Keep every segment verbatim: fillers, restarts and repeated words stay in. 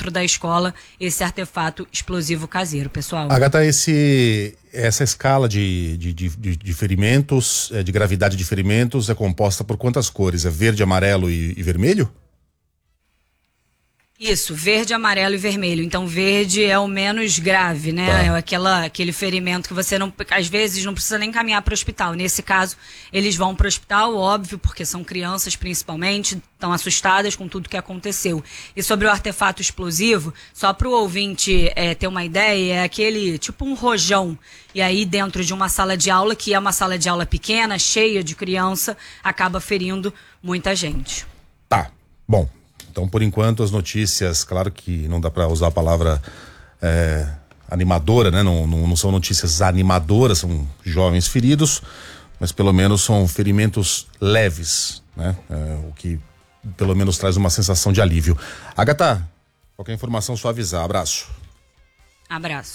dentro da escola esse artefato explosivo caseiro, pessoal. Agatha, esse, essa escala de, de, de, de ferimentos, de gravidade de ferimentos, é composta por quantas cores? É verde, amarelo e, e vermelho? Isso, verde, amarelo e vermelho. Então, verde é o menos grave, né? Tá. É aquela, aquele ferimento que você, não, às vezes, não precisa nem caminhar para o hospital. Nesse caso, eles vão para o hospital, óbvio, porque são crianças principalmente, estão assustadas com tudo que aconteceu. E sobre o artefato explosivo, só para o ouvinte é, ter uma ideia, é aquele tipo um rojão. E aí, dentro de uma sala de aula, que é uma sala de aula pequena, cheia de criança, acaba ferindo muita gente. Tá, bom. Então, por enquanto, as notícias, claro que não dá para usar a palavra é, animadora, né? Não, não, não são notícias animadoras, são jovens feridos, mas pelo menos são ferimentos leves, né? É, o que pelo menos traz uma sensação de alívio. Agatha, qualquer informação só avisar. Abraço. Abraço.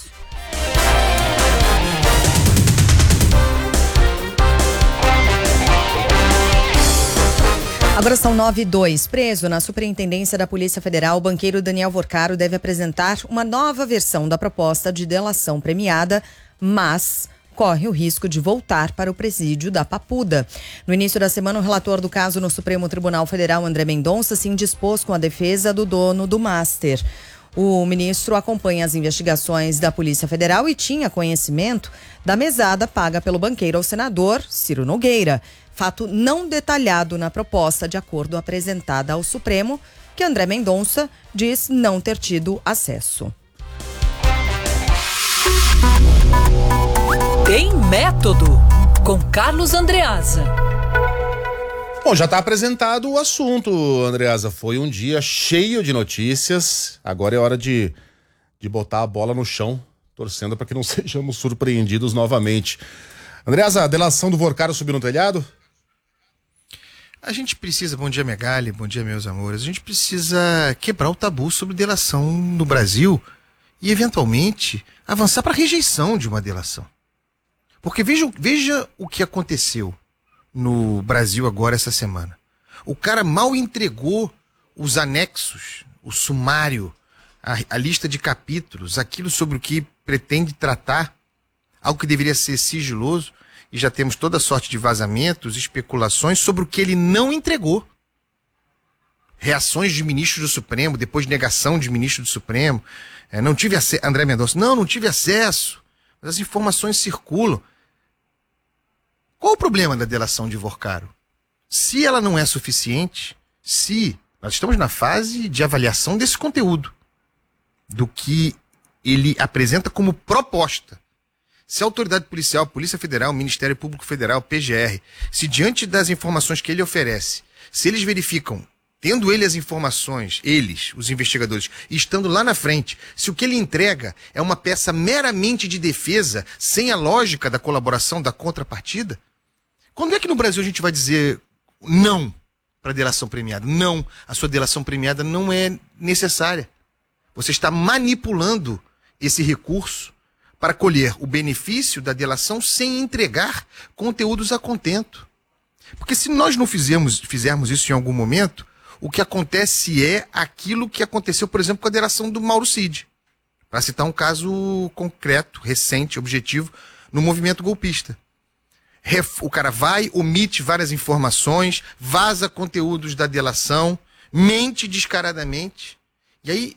Agora são nove e dois. Preso na Superintendência da Polícia Federal, o banqueiro Daniel Vorcaro deve apresentar uma nova versão da proposta de delação premiada, mas corre o risco de voltar para o presídio da Papuda. No início da semana, o relator do caso no Supremo Tribunal Federal, André Mendonça, se indispôs com a defesa do dono do Master. O ministro acompanha as investigações da Polícia Federal e tinha conhecimento da mesada paga pelo banqueiro ao senador Ciro Nogueira. Fato não detalhado na proposta de acordo apresentada ao Supremo, que André Mendonça diz não ter tido acesso. Tem Método, com Carlos Andreasa. Bom, já está apresentado o assunto, Andreasa. Foi um dia cheio de notícias. Agora é hora de, de botar a bola no chão, torcendo para que não sejamos surpreendidos novamente. Andreasa, a delação do Vorcaro subiu no telhado? A gente precisa, bom dia Megali, bom dia meus amores, a gente precisa quebrar o tabu sobre delação no Brasil e eventualmente avançar para a rejeição de uma delação. Porque veja, veja o que aconteceu no Brasil agora essa semana. O cara mal entregou os anexos, o sumário, a, a lista de capítulos, aquilo sobre o que pretende tratar, algo que deveria ser sigiloso, e já temos toda sorte de vazamentos, especulações sobre o que ele não entregou. Reações de ministros do Supremo, depois negação de ministro do Supremo. É, não tive acesso. André Mendonça, não, não tive acesso. Mas as informações circulam. Qual o problema da delação de Vorcaro? Se ela não é suficiente, se nós estamos na fase de avaliação desse conteúdo, do que ele apresenta como proposta. Se a autoridade policial, Polícia Federal, Ministério Público Federal, P G R, se diante das informações que ele oferece, se eles verificam, tendo ele as informações, eles, os investigadores, estando lá na frente, se o que ele entrega é uma peça meramente de defesa, sem a lógica da colaboração, da contrapartida, quando é que no Brasil a gente vai dizer não para a delação premiada? Não, a sua delação premiada não é necessária. Você está manipulando esse recurso para colher o benefício da delação sem entregar conteúdos a contento. Porque se nós não fizermos, fizermos isso em algum momento, o que acontece é aquilo que aconteceu, por exemplo, com a delação do Mauro Cid. Para citar um caso concreto, recente, objetivo, no movimento golpista. O cara vai, omite várias informações, vaza conteúdos da delação, mente descaradamente, e aí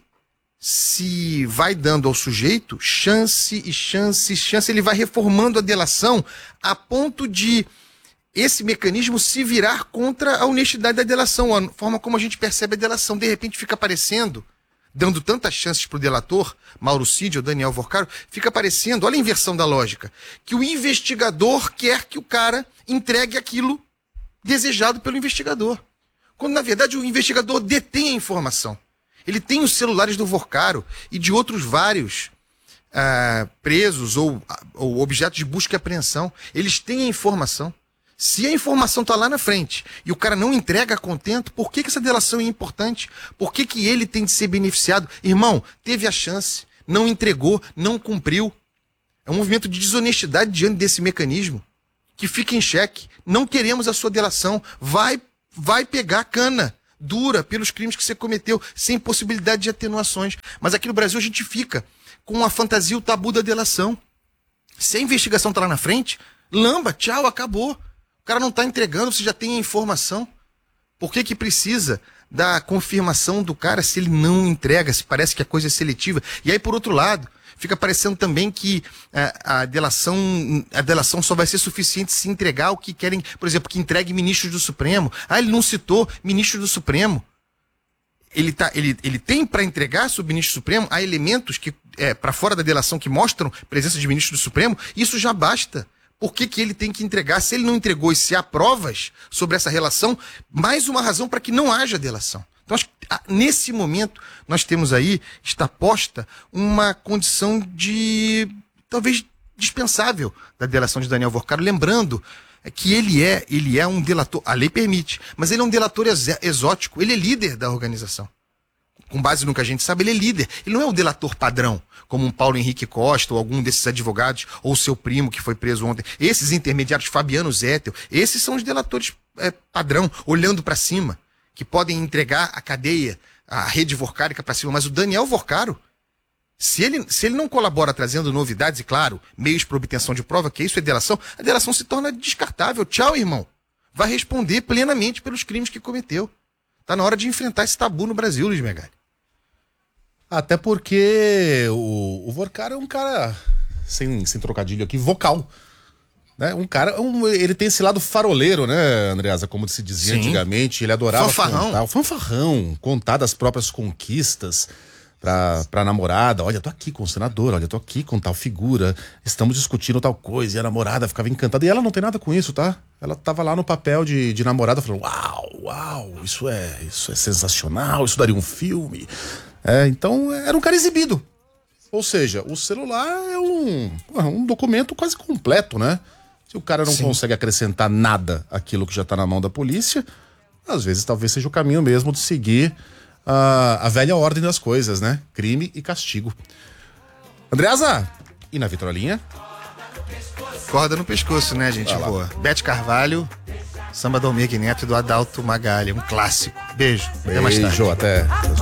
se vai dando ao sujeito chance e chance e chance, ele vai reformando a delação a ponto de esse mecanismo se virar contra a honestidade da delação, a forma como a gente percebe a delação. De repente fica aparecendo, dando tantas chances para o delator, Mauro Cid ou Daniel Vorcaro, fica aparecendo, olha a inversão da lógica, que o investigador quer que o cara entregue aquilo desejado pelo investigador. Quando na verdade o investigador detém a informação. Ele tem os celulares do Vorcaro e de outros vários ah, presos ou, ou objetos de busca e apreensão. Eles têm a informação. Se a informação está lá na frente e o cara não entrega a contento, por que, que essa delação é importante? Por que, que ele tem de ser beneficiado? Irmão, teve a chance, não entregou, não cumpriu. É um movimento de desonestidade diante desse mecanismo que fica em xeque. Não queremos a sua delação. Vai, vai pegar cana. dura pelos crimes que você cometeu, sem possibilidade de atenuações. Mas aqui no Brasil a gente fica com a fantasia, o tabu da delação. Se a investigação tá lá na frente, lamba, tchau, acabou. O cara não tá entregando, você já tem a informação. Por que que precisa da confirmação do cara se ele não entrega, se parece que a coisa é seletiva? E aí, por outro lado, fica parecendo também que a, a delação a delação só vai ser suficiente se entregar o que querem, por exemplo, que entregue ministros do Supremo. Ah, ele não citou ministro do Supremo. Ele, tá, ele, ele tem para entregar sobre o ministro do Supremo, há elementos que é, para fora da delação que mostram presença de ministro do Supremo, isso já basta. Por que que ele tem que entregar? Se ele não entregou e se há provas sobre essa relação, mais uma razão para que não haja delação. Então, acho que, nesse momento, nós temos aí, está posta uma condição de, talvez, dispensável da delação de Daniel Vorcaro, lembrando que ele é, ele é um delator, a lei permite, mas ele é um delator exótico, ele é líder da organização. Com base no que a gente sabe, ele é líder. Ele não é o delator padrão, como um Paulo Henrique Costa ou algum desses advogados, ou seu primo que foi preso ontem. Esses intermediários, Fabiano Zettel, esses são os delatores é, padrão, olhando para cima, que podem entregar a cadeia, a rede vorcárica para cima. Mas o Daniel Vorcaro, se ele, se ele não colabora trazendo novidades, e claro, meios para obtenção de prova, que isso é delação, a delação se torna descartável. Tchau, irmão. Vai responder plenamente pelos crimes que cometeu. Tá na hora de enfrentar esse tabu no Brasil, Luiz Megali. Até porque o, o Vorcaro é um cara, sem, sem trocadilho aqui, vocal. Né? Um cara, um, ele tem esse lado faroleiro, né, Andreasa? Como se dizia Sim. antigamente. Ele adorava fanfarrão. contar. O fanfarrão, contar das próprias conquistas pra, pra namorada. Olha, tô aqui com o senador, olha, tô aqui com tal figura. Estamos discutindo tal coisa. E a namorada ficava encantada. E ela não tem nada com isso, tá? Ela tava lá no papel de, de namorada falando, uau, uau, isso é, isso é sensacional, isso daria um filme. É, então era um cara exibido. Ou seja, o celular é um, um documento quase completo, né? Se o cara não Sim. consegue acrescentar nada àquilo que já tá na mão da polícia, às vezes talvez seja o caminho mesmo de seguir a, a velha ordem das coisas, né? Crime e castigo. Andreasa, e na vitrolinha? Corda no pescoço, né, gente? Boa. Bete Carvalho, samba do Almir Neto e do Adalto Magalha. Um clássico. Beijo. Beijo, até mais tarde. Até.